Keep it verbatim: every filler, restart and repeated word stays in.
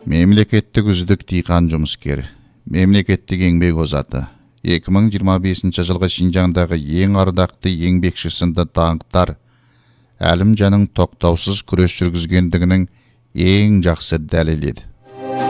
Мемлекеттік үздік диқан жұмыскер, мемлекеттік еңбек озаты, екі мың жиырма бесінші жылғы Шинжаңдағы ең ардақты еңбекші сынды даңқтар Әлімжанның тоқтаусыз күрес жүргізгендігінің ең жақсы дәлелі еді.